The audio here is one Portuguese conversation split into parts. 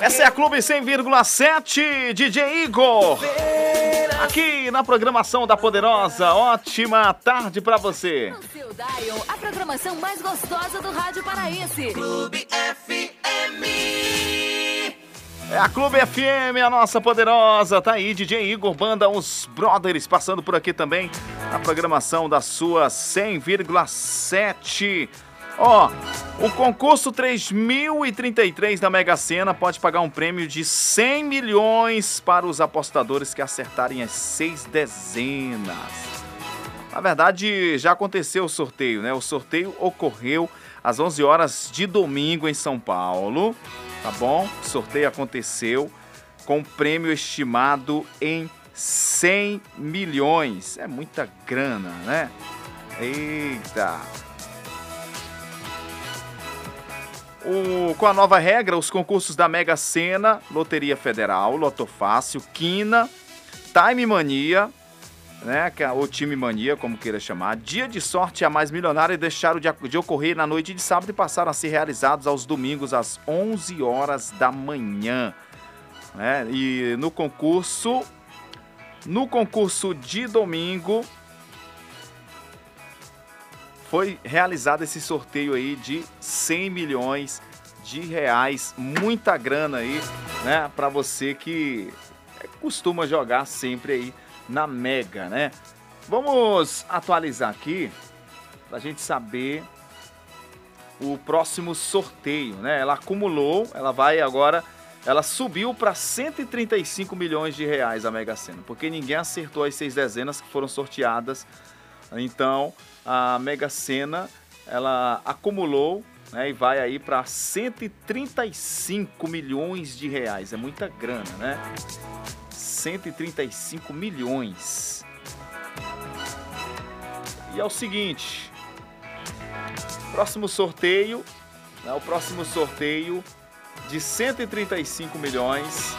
Essa é a Clube 100,7, DJ Igor. Aqui na programação da Poderosa. Ótima tarde pra você. No seu dial, a programação mais gostosa do rádio paraense. Clube FM. É a Clube FM, a nossa Poderosa. Tá aí, DJ Igor, banda Os Brothers, passando por aqui também na programação da sua 100,7. Ó, o concurso 3033 da Mega Sena pode pagar um prêmio de 100 milhões para os apostadores que acertarem as 6 dezenas. Na verdade, já aconteceu o sorteio, né? O sorteio ocorreu às 11 horas de domingo em São Paulo, tá bom? O sorteio aconteceu com prêmio estimado em 100 milhões. É muita grana, né? Eita! Com a nova regra, os concursos da Mega Sena, Loteria Federal, Loto Fácil, Quina, Time Mania, né, ou Time Mania, como queira chamar, Dia de Sorte a Mais Milionária, deixaram de ocorrer na noite de sábado e passaram a ser realizados aos domingos às 11 horas da manhã. Né? E no concurso de domingo, foi realizado esse sorteio aí de 100 milhões de reais. Muita grana aí, né? Para você que costuma jogar sempre aí na Mega, né? Vamos atualizar aqui pra gente saber o próximo sorteio, né? Ela acumulou, ela subiu para 135 milhões de reais a Mega Sena, porque ninguém acertou as 6 dezenas que foram sorteadas. Então, a Mega Sena, ela acumulou, né, e vai aí para 135 milhões de reais. É muita grana, né? 135 milhões. E é o seguinte, próximo sorteio, né, o próximo sorteio de 135 milhões,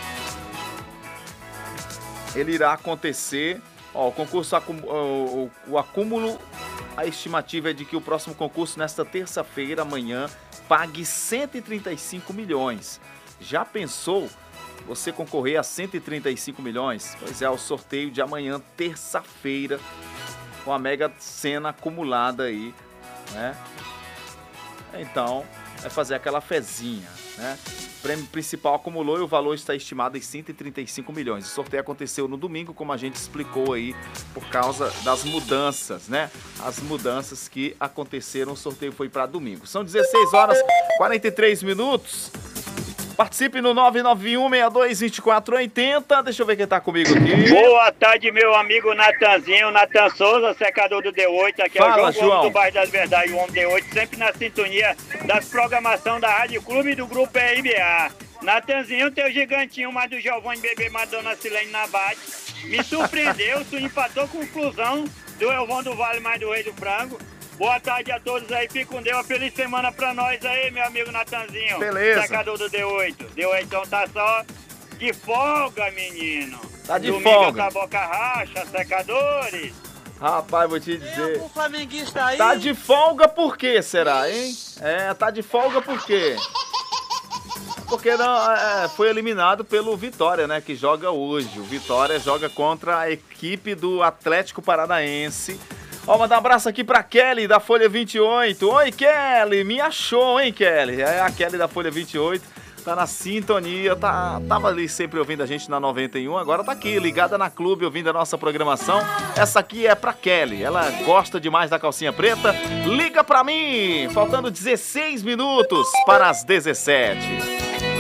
ele irá acontecer. Ó, o concurso, o acúmulo, a estimativa é de que o próximo concurso, nesta terça-feira, amanhã, pague 135 milhões. Já pensou você concorrer a 135 milhões? Pois é, o sorteio de amanhã, terça-feira, com a Mega Sena acumulada aí, né? Então, é fazer aquela fezinha, né? O prêmio principal acumulou e o valor está estimado em 135 milhões. O sorteio aconteceu no domingo, como a gente explicou aí, por causa das mudanças, né? As mudanças que aconteceram, o sorteio foi para domingo. São 16 horas e 43 minutos. Participe no 991-62-2480. Deixa eu ver quem tá comigo aqui. Boa tarde, meu amigo Natanzinho, Natan Souza, secador do D8. Aqui Fala, é o João João. do bairro das Verdades, o Homem D8, sempre na sintonia das programação da Rádio Clube do Grupo RBA. Natanzinho, teu gigantinho, mais do Giovanni Bebê, Madonna Silene na bate. Me surpreendeu, tu empatou com conclusão do Elvão do Vale, mais do Rei do Frango. Boa tarde a todos aí, fique com Deus, uma feliz semana pra nós aí, meu amigo Natanzinho. Beleza. Secador do D8. D8 então tá só de folga, menino. Tá de Domingo folga. tá boca racha, secadores. Rapaz, vou te dizer. O flamenguista aí. Tá de folga por quê, será, hein? É, tá de folga por quê? Porque não, foi eliminado pelo Vitória, né? Que joga hoje. O Vitória joga contra a equipe do Atlético Paranaense. Ó, mandar um abraço aqui pra Kelly, da Folha 28. Oi, Kelly, me achou, hein, Kelly? É a Kelly da Folha 28, tá na sintonia, tava ali sempre ouvindo a gente na 91, agora tá aqui, ligada na Clube, ouvindo a nossa programação. Essa aqui é pra Kelly, ela gosta demais da calcinha preta. Liga pra mim, faltando 16 minutos para as 17.